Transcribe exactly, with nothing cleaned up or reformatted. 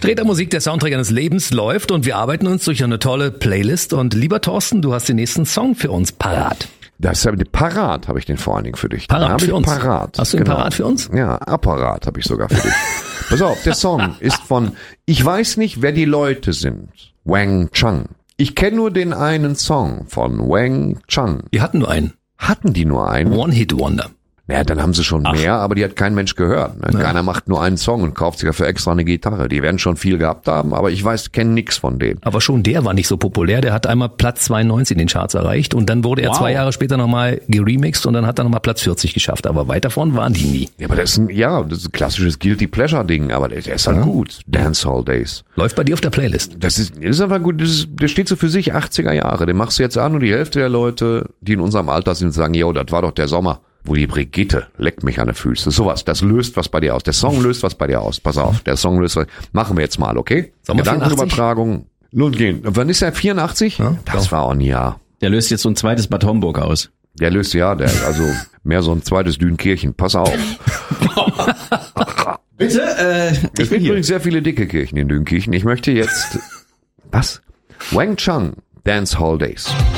Streter Musik, der Soundtrack eines Lebens, läuft und wir arbeiten uns durch eine tolle Playlist. Und lieber Thorsten, du hast den nächsten Song für uns parat. Das habe ich parat, habe ich den vor allen Dingen für dich. Parat für uns? Parat. Hast du den genau. parat für uns? Ja, Apparat habe ich sogar für dich. Pass auf, der Song ist von, ich weiß nicht, wer die Leute sind, Wang Chung. Ich kenne nur den einen Song von Wang Chung. Wir hatten nur einen. Hatten die nur einen? One-Hit-Wonder. Naja, dann haben sie schon Ach. mehr, aber die hat kein Mensch gehört. Ne? Keiner macht nur einen Song und kauft sich dafür extra eine Gitarre. Die werden schon viel gehabt haben, aber ich weiß, kenne nix von denen. Aber schon der war nicht so populär. Der hat einmal Platz zweiundneunzig in den Charts erreicht und dann wurde er Wow. zwei Jahre später nochmal geremixed und dann hat er nochmal Platz vierzig geschafft. Aber weit davon waren die nie. Ja, aber das ist ein, ja, das ist ein klassisches Guilty Pleasure Ding, aber der, der ist halt Ja. gut. Dancehall Days. Läuft bei dir auf der Playlist. Das ist, das ist einfach gut, das ist, der steht so für sich achtziger Jahre. Den machst du jetzt an und die Hälfte der Leute, die in unserem Alter sind, sagen, yo, das war doch der Sommer, wo die Brigitte leckt mich an den Füßen. Sowas, das löst was bei dir aus. Der Song löst was bei dir aus. Pass auf, der Song löst was. Machen wir jetzt mal, okay? Sommer Gedankenübertragung. Nun gehen. Und wann ist er? vierundachtzig? Ja, das doch. war auch ein Jahr. Der löst jetzt so ein zweites Bad Homburg aus. Der löst ja, der, also mehr so ein zweites Dünkirchen. Pass auf. Bitte? Äh, Es ich gibt bin hier. übrigens sehr viele dicke Kirchen in Dünkirchen. Ich möchte jetzt, was? Wang Chung, Dancehall Days.